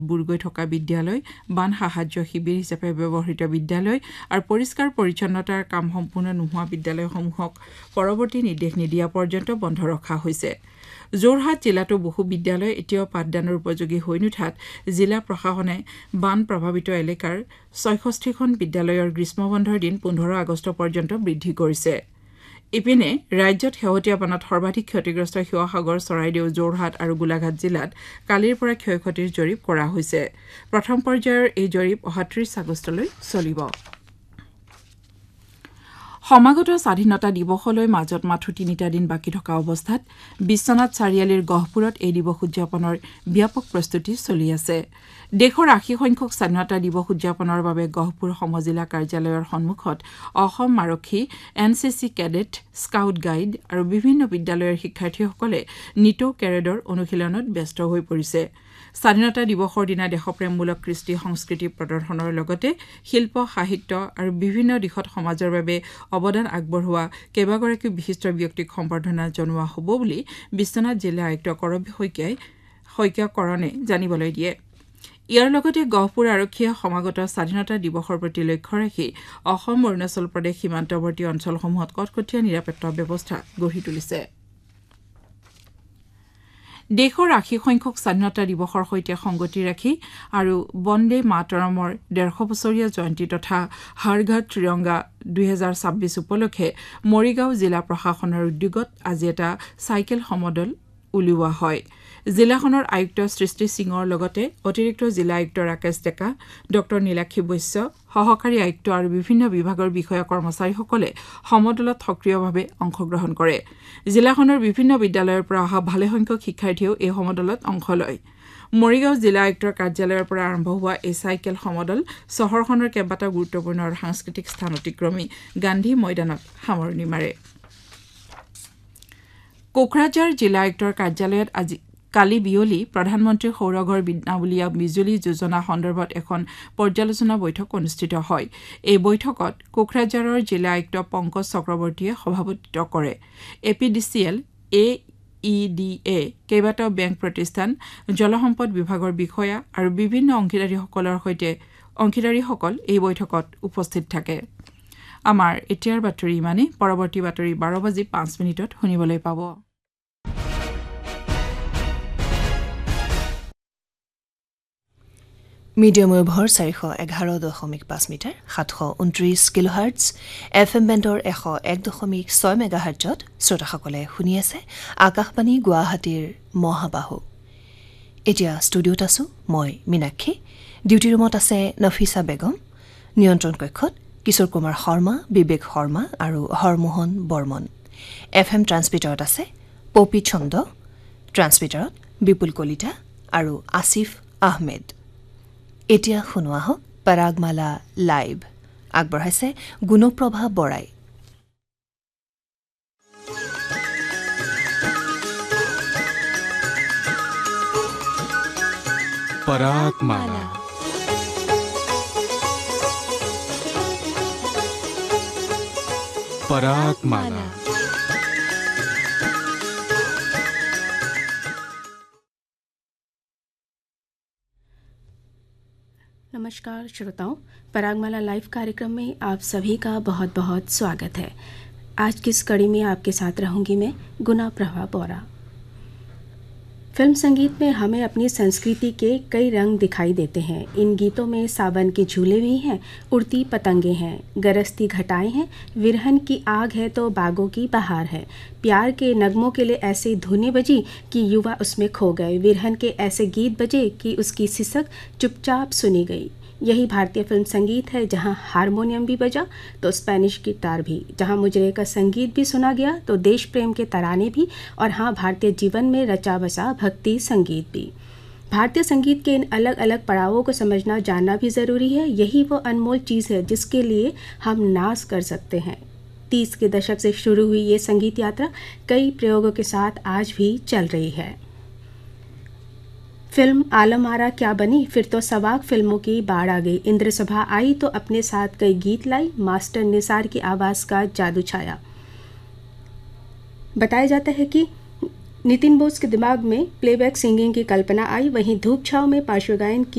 বুৰগৈ থকা বিদ্যালয় বান সাহায্য শিবিৰ হিচাপে ব্যৱহৃত বিদ্যালয় আৰু পৰিষ্কাৰ পৰিচ্ছন্নতাৰ কাম সম্পূৰ্ণ নোহোৱা বিদ্যালয়সমূহক পৰৱৰ্তী নিৰ্দেশ নিদিয়া পৰ্যন্ত বন্ধ ৰখা হৈছে। যোৰহাট জিলাতো বহু বিদ্যালয় এতিয়াও পাঠদানৰ উপযোগী হৈ নুঠাত জিলা প্ৰশাসনে বান প্ৰভাৱিত এলেকাৰ ৬৬খন বিদ্যালয়ৰ গ্ৰীষ্মবন্ধৰ দিন ১৫ আগষ্ট পৰ্যন্ত বৃদ্ধি কৰিছে। ইপিনে ৰাজ্যত শেহতীয়া বানত সৰ্বাধিক ক্ষতিগ্ৰস্ত শিৱসাগৰ, চৰাইদেউ, যোৰহাট আৰু গোলাঘাট জিলাত কালিৰ পৰা ক্ষয়-ক্ষতিৰ জৰীপ কৰা হৈছে। প্ৰথম পৰ্যায়ৰ এই জৰীপ অহা ৩০ আগষ্টলৈ চলিব। সমাগত স্বাধীনতা দিৱসলৈ মাজত মাথো ৩টা দিন বাকী থকা অৱস্থাত বিশ্বনাথ চাৰিআলিৰ গহপুৰত এই দিৱস উদযাপনৰ ব্যাপক প্ৰস্তুতি চলি আছে। দেশৰ ৮০ সংখ্যক স্বাধীনতা দিৱস উদযাপনৰ বাবে গহপুৰ সমজিলা কাৰ্যালয়ৰ সন্মুখত অসম আৰক্ষী, NCC কেডেট, স্কাউট গাইড আৰু বিভিন্ন বিদ্যালয়ৰ শিক্ষাৰ্থীসকলে নিটো কেৰেডৰ অনুশীলনত ব্যস্ত হৈ পৰিছে। স্বাধীনতা দিৱসৰ দিনা দেশপ্ৰেমমূলক কৃষ্টি সংস্কৃতি প্ৰদৰ্শনৰ লগতে শিল্প, সাহিত্য আৰু বিভিন্ন দিশত সমাজৰ বাবে অৱদান আগবঢ়োৱা কেইবাগৰাকীও বিশিষ্ট ব্যক্তিক সম্বৰ্ধনা জনোৱা হ'ব বুলি বিশ্বনাথ জিলা আয়ুক্ত কৰবী শইকীয়াকৰণে জানিবলৈ দিয়ে। ইয়াৰ লগতে গহপুৰ আৰক্ষীয়ে সমাগত স্বাধীনতা দিৱসৰ প্ৰতি লক্ষ্য ৰাখি অসম অৰুণাচল প্ৰদেশ সীমান্তৱৰ্তী অঞ্চলসমূহত কটকটীয়া নিৰাপত্তা ব্যৱস্থা গঢ়ি তুলিছে। দেশৰ ৮০ সংখ্যক স্বাধীনতা দিৱসৰ সৈতে সংগতি ৰাখি আৰু বন্দে মাতৰমৰ ১৫০ বছৰীয়া জয়ন্তী তথা হৰ ঘৰ ত্ৰিৰংগা ২০২৬ উপলক্ষে মৰিগাঁও জিলা প্ৰশাসনৰ উদ্যোগত আজি এটা চাইকেল সমদল উলিওৱা হয়। জিলাখনৰ আয়ুক্ত সৃষ্টি সিঙৰ লগতে অতিৰিক্ত জিলা আয়ুক্ত ৰাকেশ ডেকা, ড নীলাক্ষী বৈশ্য, সহকাৰী আয়ুক্ত আৰু বিভিন্ন বিভাগৰ বিষয়া কৰ্মচাৰীসকলে সমদলত সক্ৰিয়ভাৱে অংশগ্ৰহণ কৰে। জিলাখনৰ বিভিন্ন বিদ্যালয়ৰ পৰা অহা ভালেসংখ্যক শিক্ষাৰ্থীয়েও এই সমদলত অংশ লয়। মৰিগাঁও জিলা আয়ুক্তৰ কাৰ্যালয়ৰ পৰা আৰম্ভ হোৱা এই চাইকেল সমদল চহৰখনৰ কেইবাটাও গুৰুত্বপূৰ্ণ আৰু সাংস্কৃতিক স্থান অতিক্ৰমি গান্ধী ময়দানত সামৰণি মাৰে। কোকৰাঝাৰ জিলা আয়ুক্তৰ কাৰ্যালয়ত কালি বিয়লি প্ৰধানমন্ত্ৰী সৌৰঘৰ বিনামূলীয়া বিজুলী যোজনা সন্দৰ্ভত এখন পৰ্যালোচনা বৈঠক অনুষ্ঠিত হয়। এই বৈঠকত কোকৰাঝাৰৰ জিলা আয়ুক্ত পংকজ চক্ৰৱৰ্তীয়ে সভাপতিত্ব কৰে। APDCL, AEDA, কেইবাটাও বেংক প্ৰতিষ্ঠান, জলসম্পদ বিভাগৰ বিষয়া আৰু বিভিন্ন অংশীদাৰীসকল এই বৈঠকত উপস্থিত থাকে। আমাৰ এতিয়াৰ বাতৰি ইমানেই। পৰৱৰ্তী বাতৰি 12:05 শুনিবলৈ পাব। মিডিয়াম ৱেভৰ 411.5 মিটাৰ 729 কিলোহাৰ্টজ, FM বেণ্ডৰ 101.6 মেগাহাৰ্টজত শ্ৰোতাসকলে শুনি আছে আকাশবাণী গুৱাহাটীৰ মহাবাহু। এতিয়া ষ্টুডিঅ'ত আছো মই মীনাক্ষী। ডিউটি ৰুমত আছে নফিছা বেগম, নিয়ন্ত্ৰণ কক্ষত কিশোৰ কুমাৰ শৰ্মা, বিবেক শৰ্মা আৰু হৰমোহন বৰ্মন। FM ট্ৰান্সমিটাৰত আছে পপি চন্দ, ট্ৰান্সমিটাৰত বিপুল কলিতা আৰু আসিফ আহমেদ। এতিয়া শুনোৱা হওক পৰাগমালা লাইভ, আগবঢ়াইছে গুণপ্ৰভা বৰাই। পৰাগমালা পৰাগমালা नमस्कार श्रोताओं, परागमाला लाइव कार्यक्रम में आप सभी का बहुत बहुत स्वागत है। आज की इस कड़ी में आपके साथ रहूंगी मैं गुणप्रभा बोरा। फिल्म संगीत में हमें अपनी संस्कृति के कई रंग दिखाई देते हैं। इन गीतों में सावन के झूले भी हैं, उड़ती पतंगे हैं, गरजती घटाएं हैं, विरहन की आग है तो बागों की बहार है। प्यार के नगमों के लिए ऐसे धुनें बजी कि युवा उसमें खो गए। विरहन के ऐसे गीत बजे कि उसकी सिसक चुपचाप सुनी गई। यही भारतीय फिल्म संगीत है, जहां हारमोनियम भी बजा तो स्पेनिश गिटार भी, जहां मुजरे का संगीत भी सुना गया तो देश प्रेम के तराने भी, और हाँ, भारतीय जीवन में रचा बसा भक्ति संगीत भी। भारतीय संगीत के इन अलग अलग पड़ावों को समझना जानना भी ज़रूरी है। यही वो अनमोल चीज़ है जिसके लिए हम नाज कर सकते हैं। 30 के दशक से शुरू हुई ये संगीत यात्रा कई प्रयोगों के साथ आज भी चल रही है। फिल्म आलम आरा क्या बनी, फिर तो सवाक फिल्मों की बाढ़ आ गई। इंद्र सभा आई तो अपने साथ कई गीत लाई, मास्टर निसार की आवाज़ का जादू छाया। बताया जाता है कि नितिन बोस के दिमाग में प्लेबैक सिंगिंग की कल्पना आई, वहीं धूप छाव में पार्श्व गायन की